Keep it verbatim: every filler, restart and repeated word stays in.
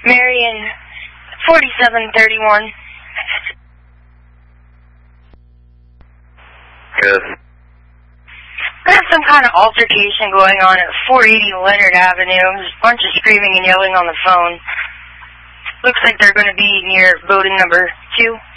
Marion, forty-seven thirty-one. Good. I have some kind of altercation going on at four eighty Leonard Avenue. There's a bunch of screaming and yelling on the phone. Looks like they're going to be near building number two.